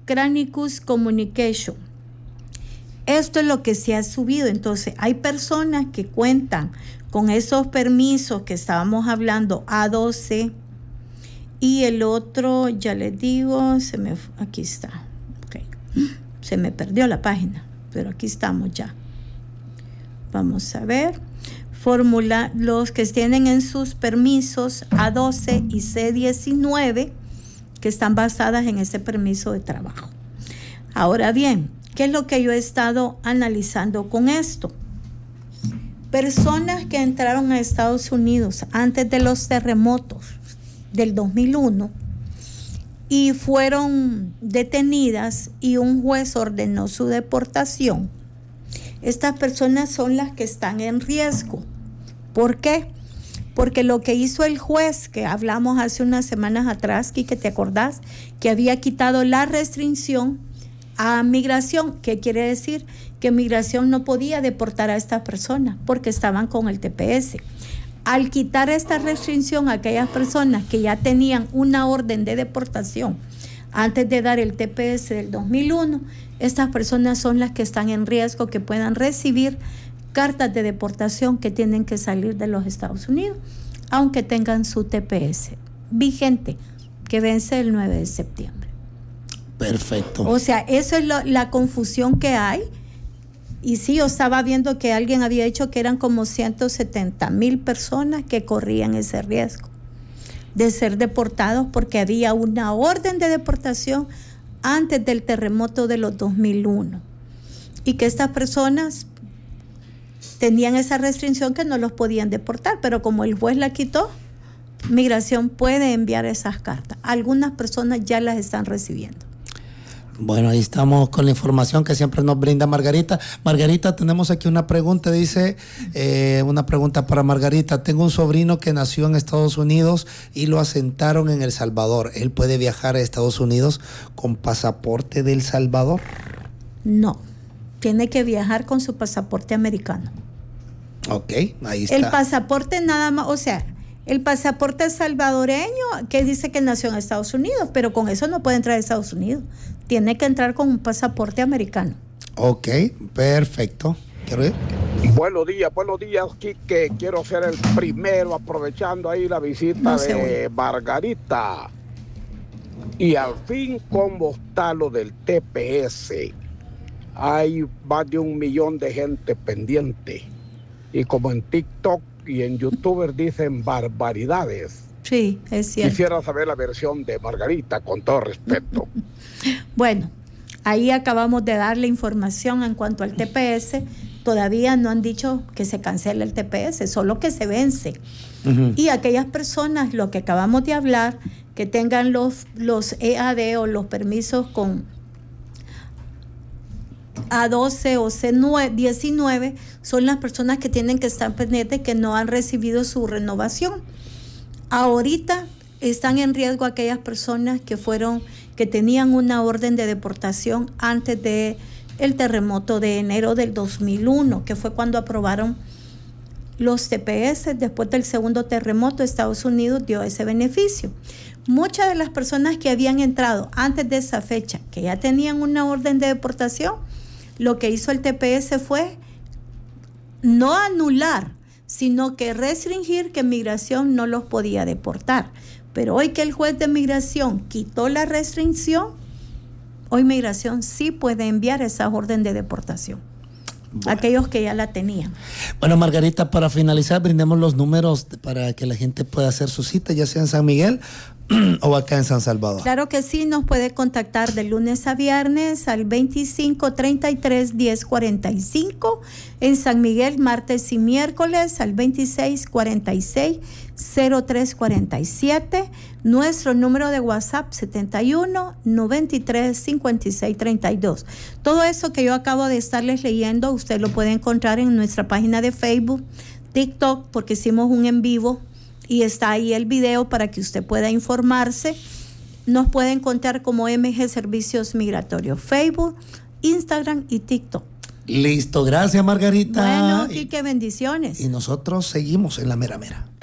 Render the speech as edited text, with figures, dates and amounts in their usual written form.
Cranicus Communication. Esto es lo que se ha subido. Entonces, hay personas que cuentan con esos permisos que estábamos hablando, A12, y el otro, ya les digo, aquí está. Okay. Se me perdió la página, pero aquí estamos ya. Vamos a ver. Los que tienen en sus permisos A12 y C19, que están basadas en ese permiso de trabajo. Ahora bien, ¿qué es lo que yo he estado analizando con esto? Personas que entraron a Estados Unidos antes de los terremotos del 2001 y fueron detenidas y un juez ordenó su deportación. Estas personas son las que están en riesgo. ¿Por qué? Porque lo que hizo el juez, que hablamos hace unas semanas atrás, Quique, ¿te acordás? Que había quitado la restricción a migración. ¿Qué quiere decir? Que migración no podía deportar a estas personas porque estaban con el TPS. Al quitar esta restricción a aquellas personas que ya tenían una orden de deportación antes de dar el TPS del 2001, estas personas son las que están en riesgo que puedan recibir cartas de deportación que tienen que salir de los Estados Unidos, aunque tengan su TPS vigente, que vence el 9 de septiembre. Perfecto. O sea, eso es la confusión que hay. Y sí, yo estaba viendo que alguien había dicho que eran como 170,000 personas que corrían ese riesgo de ser deportados porque había una orden de deportación antes del terremoto de los 2001. Y que estas personas tenían esa restricción que no los podían deportar, pero como el juez la quitó, migración puede enviar esas cartas. Algunas personas ya las están recibiendo. Bueno, ahí estamos con la información que siempre nos brinda Margarita. Margarita, tenemos aquí una pregunta, dice, una pregunta para Margarita. Tengo un sobrino que nació en Estados Unidos y lo asentaron en El Salvador. ¿Él puede viajar a Estados Unidos con pasaporte de El Salvador? No, tiene que viajar con su pasaporte americano. Ok, ahí está. El pasaporte nada más, o sea, el pasaporte salvadoreño que dice que nació en Estados Unidos, pero con eso no puede entrar a Estados Unidos. Tiene que entrar con un pasaporte americano. Ok, perfecto. ¿Quiero ir? Buenos días, Quique. Quiero ser el primero aprovechando ahí la visita de Margarita. Y al fin, ¿cómo está lo del TPS? Hay más de 1 millón de gente pendiente. Y como en TikTok y en YouTube dicen barbaridades. Sí, es cierto. Quisiera saber la versión de Margarita, con todo respeto. Bueno, ahí acabamos de darle información en cuanto al TPS. Todavía no han dicho que se cancele el TPS, solo que se vence. Uh-huh. Y aquellas personas, lo que acabamos de hablar, que tengan los EAD o los permisos con A12 o C19, son las personas que tienen que estar pendientes que no han recibido su renovación. Ahorita están en riesgo aquellas personas que tenían una orden de deportación antes de el terremoto de enero del 2001, que fue cuando aprobaron los TPS. Después del segundo terremoto, Estados Unidos dio ese beneficio. Muchas de las personas que habían entrado antes de esa fecha, que ya tenían una orden de deportación, lo que hizo el TPS fue no anular, sino que restringir que migración no los podía deportar. Pero hoy que el juez de migración quitó la restricción, hoy migración sí puede enviar esa orden de deportación. Bueno. Aquellos que ya la tenían. Bueno, Margarita, para finalizar, brindemos los números para que la gente pueda hacer su cita, ya sea en San Miguel o acá en San Salvador. Claro que sí, nos puede contactar de lunes a viernes al 2533-1045, en San Miguel martes y miércoles al 2646-0347, nuestro número de WhatsApp 7193-5632. Todo eso que yo acabo de estarles leyendo, usted lo puede encontrar en nuestra página de Facebook, TikTok, porque hicimos un en vivo y está ahí el video para que usted pueda informarse. Nos puede encontrar como MG Servicios Migratorios, Facebook, Instagram y TikTok. Listo, gracias Margarita. Bueno, Quique, bendiciones. Y nosotros seguimos en la mera mera.